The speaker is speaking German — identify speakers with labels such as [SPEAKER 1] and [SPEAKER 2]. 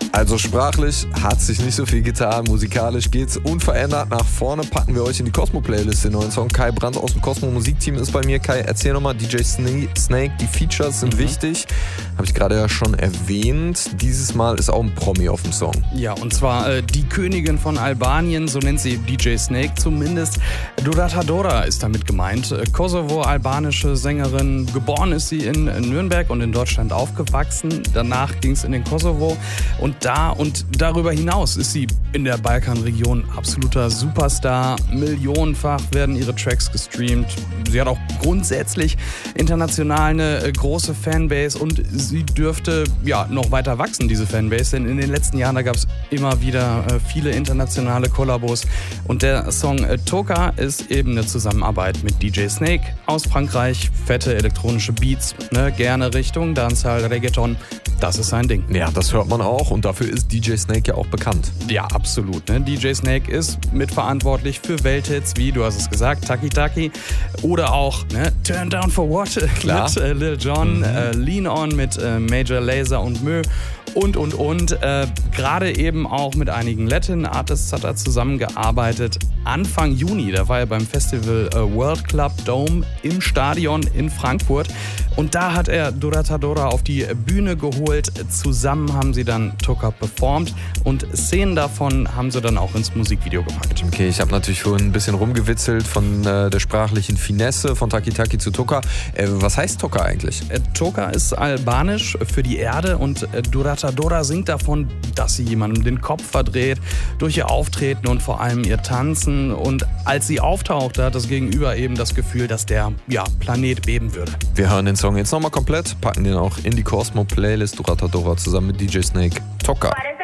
[SPEAKER 1] Also sprachlich hat sich nicht so viel getan, musikalisch geht's unverändert nach vorne. Packen wir euch in die Cosmo-Playlist den neuen Song. Kai Brandt aus dem Cosmo-Musikteam ist bei mir. Kai, erzähl nochmal, DJ Snake, die Features sind wichtig. Habe ich gerade ja schon erwähnt. Dieses Mal ist auch ein Promi auf dem Song.
[SPEAKER 2] Ja, und zwar die Königin von Albanien, so nennt sie DJ Snake zumindest. Durata Dora ist damit gemeint. Kosovo-albanische Sängerin. Geboren ist sie in Nürnberg und in Deutschland aufgewachsen. Danach ging es in den Kosovo. Und da und darüber hinaus ist sie in der Balkanregion absoluter Superstar. Millionenfach werden ihre Tracks gestreamt. Sie hat auch grundsätzlich international eine große Fanbase und sie dürfte ja noch weiter wachsen, diese Fanbase. Denn in den letzten Jahren, da gab es immer wieder viele internationale Kollabos. Und der Song Toka ist eben eine Zusammenarbeit mit DJ Snake aus Frankreich. Fette elektronische Beats, ne, gerne Richtung Dancehall, Reggaeton. Das ist sein Ding.
[SPEAKER 1] Ja, das hört man auch und dafür ist DJ Snake ja auch bekannt.
[SPEAKER 2] Ja, absolut. Ne? DJ Snake ist mitverantwortlich für Welthits, wie du hast es gesagt, Taki Taki. Oder auch Turn Down for What
[SPEAKER 1] Klar.
[SPEAKER 2] mit Lil Jon, Lean On mit Major Lazer und Mö. Und. Gerade eben auch mit einigen Latin-Artists hat er zusammengearbeitet. Anfang Juni, da war er beim Festival World Club Dome im Stadion in Frankfurt. Und da hat er Durata Dora auf die Bühne geholt. Zusammen haben sie dann Toka performt und Szenen davon haben sie dann auch ins Musikvideo gepackt.
[SPEAKER 1] Okay, ich habe natürlich vorhin ein bisschen rumgewitzelt von der sprachlichen Finesse von Taki Taki zu Toka. Was heißt Toka eigentlich?
[SPEAKER 2] Toka ist albanisch für die Erde und Durata Dora singt davon, dass sie jemandem den Kopf verdreht durch ihr Auftreten und vor allem ihr Tanzen. Und als sie auftaucht, hat das Gegenüber eben das Gefühl, dass der Planet beben würde.
[SPEAKER 1] Wir hören den Song jetzt nochmal komplett, packen den auch in die Cosmo-Playlist. Durata Dora zusammen mit DJ Snake. Toka.